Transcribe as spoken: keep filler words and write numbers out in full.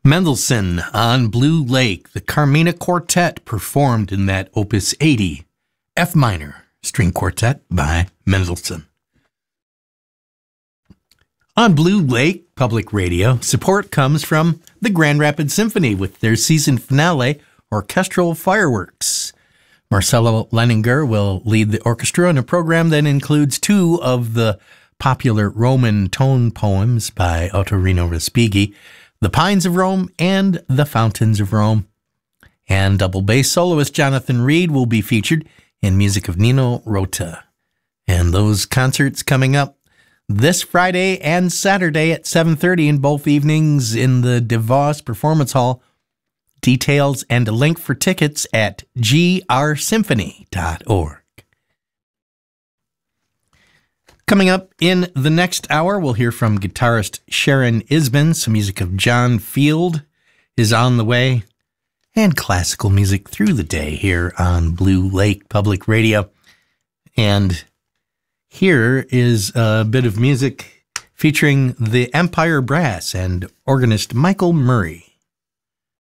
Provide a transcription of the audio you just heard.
Mendelssohn on Blue Lake, the Carmina Quartet performed in that Opus eighty, F minor string quartet by Mendelssohn. On Blue Lake Public Radio, support comes from the Grand Rapids Symphony with their season finale, Orchestral Fireworks. Marcelo Leninger will lead the orchestra in a program that includes two of the popular Roman tone poems by Ottorino Respighi, The Pines of Rome and The Fountains of Rome. And double bass soloist Jonathan Reed will be featured in music of Nino Rota. And those concerts coming up this Friday and Saturday at seven thirty in both evenings in the DeVos Performance Hall. Details and a link for tickets at g r symphony dot org. Coming up in the next hour, we'll hear from guitarist Sharon Isbin. Some music of John Field is on the way, and classical music through the day here on Blue Lake Public Radio. And here is a bit of music featuring the Empire Brass and organist Michael Murray.